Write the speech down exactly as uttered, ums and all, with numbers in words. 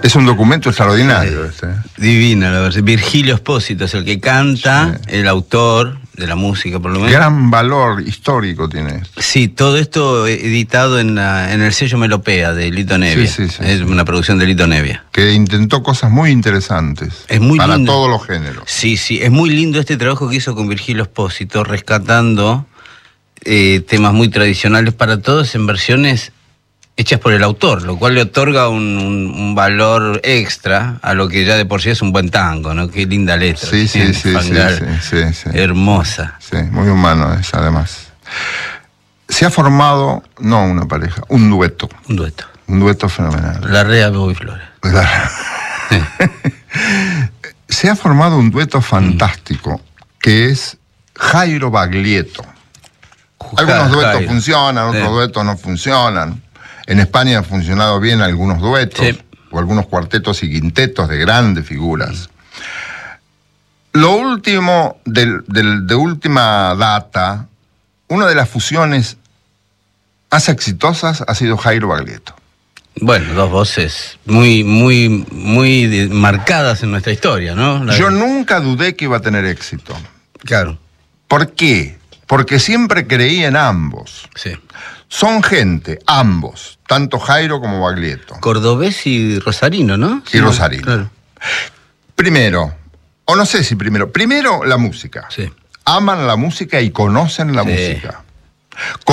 Es un documento extraordinario. Sí. Este. Divina la versión. Virgilio Espósito es el que canta, sí. El autor de la música, por lo menos. Gran valor histórico tiene. Sí, todo esto editado en, la, en el sello Melopea de Lito Nevia. Sí, sí, sí, es sí. una producción de Lito Nevia. Que intentó cosas muy interesantes. Es muy para lindo. todos los géneros. Sí, sí, es muy lindo este trabajo que hizo con Virgilio Espósito, rescatando eh, temas muy tradicionales para todos en versiones hechas por el autor, lo cual le otorga un, un, un valor extra a lo que ya de por sí es un buen tango, ¿no? Qué linda letra. Sí, sí, sí, sí, sí, sí, sí. Hermosa. Sí, muy humano es, además. Se ha formado, no una pareja, un dueto. Un dueto. Un dueto fenomenal. Larrea, Bebo y Flora. La... Sí. Se ha formado un dueto fantástico, mm. que es Jairo Baglietto. Algunos duetos Jairo. funcionan, otros sí. duetos no funcionan. En España han funcionado bien algunos duetos, sí. o algunos cuartetos y quintetos de grandes figuras. Lo último, del, del, de última data, una de las fusiones más exitosas ha sido Jairo Baglietto. Bueno, dos voces muy, muy, muy marcadas en nuestra historia, ¿no? La Yo de... nunca dudé que iba a tener éxito. Claro. ¿Por qué? Porque siempre creí en ambos. Sí. Son gente, ambos, tanto Jairo como Baglietto. Cordobés y rosarino, ¿no? Y sí, rosarino. Claro. Primero, o no sé si primero, primero la música. Sí. Aman la música y conocen la sí. música.